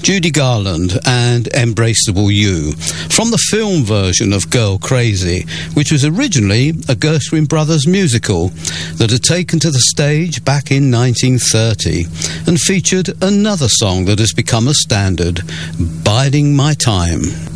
Judy Garland and Embraceable You, from the film version of Girl Crazy, which was originally a Gershwin Brothers musical that had taken to the stage back in 1930 and featured another song that has become a standard, Biding My Time.